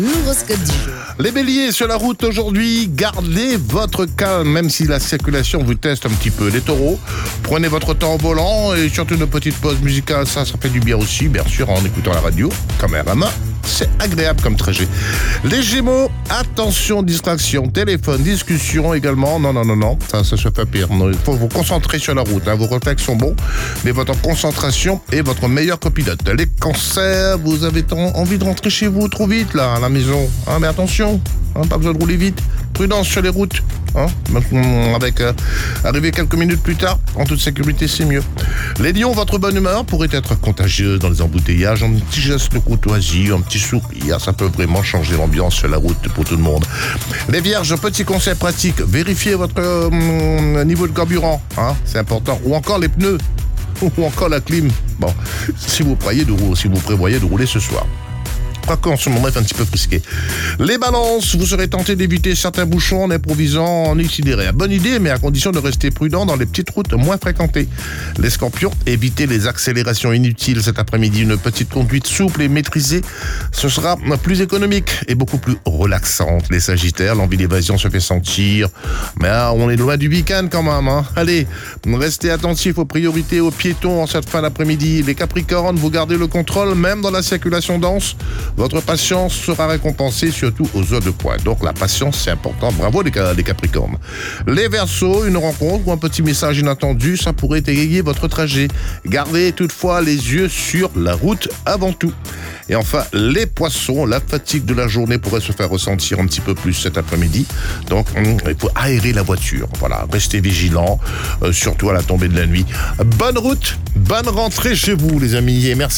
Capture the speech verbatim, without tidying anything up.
L'horoscope du jour. Les béliers sur la route aujourd'hui, gardez votre calme même si la circulation vous teste un petit peu. Les taureaux, prenez votre temps au volant et surtout une petite pause musicale, ça, ça fait du bien aussi, bien sûr, en écoutant la radio, caméra à main. C'est agréable comme trajet. Les gémeaux, attention, distraction, téléphone, discussion également. Non, non, non, non, ça, ça se fait pire. Il faut vous concentrer sur la route. Hein. Vos réflexes sont bons, mais votre concentration est votre meilleur copilote. Les cancers, vous avez envie de rentrer chez vous trop vite, là, à la maison. Hein, mais attention, hein, pas besoin de rouler vite. Prudence sur les routes. Hein, avec euh, arriver quelques minutes plus tard, en toute sécurité, c'est mieux. Les lions, votre bonne humeur pourrait être contagieuse dans les embouteillages. Un petit geste de courtoisie, un petit sourire, ça peut vraiment changer l'ambiance sur la route pour tout le monde. Les vierges, petit conseil pratique, vérifiez votre euh, niveau de carburant, hein, c'est important. Ou encore les pneus, ou encore la clim. Bon, si vous prévoyez de, si vous prévoyez de rouler ce soir. Quoique en ce moment est un petit peu frisqué. Les balances, vous serez tenté d'éviter certains bouchons en improvisant en itinéraire. Bonne idée, mais à condition de rester prudent dans les petites routes moins fréquentées. Les scorpions, évitez les accélérations inutiles cet après-midi. Une petite conduite souple et maîtrisée, ce sera plus économique et beaucoup plus relaxante. Les sagittaires, l'envie d'évasion se fait sentir, mais ah, on est loin du week-end quand même. Hein. Allez, restez attentifs aux priorités aux piétons en cette fin d'après-midi. Les capricornes, vous gardez le contrôle même dans la circulation dense. Votre patience sera récompensée, surtout aux heures de pointe. Donc la patience, c'est important. Bravo les, les Capricornes. Les Verseaux, une rencontre ou un petit message inattendu, ça pourrait égayer votre trajet. Gardez toutefois les yeux sur la route avant tout. Et enfin, les Poissons, la fatigue de la journée pourrait se faire ressentir un petit peu plus cet après-midi. Donc, il faut aérer la voiture. Voilà, restez vigilants, euh, surtout à la tombée de la nuit. Bonne route, bonne rentrée chez vous, les amis, et merci.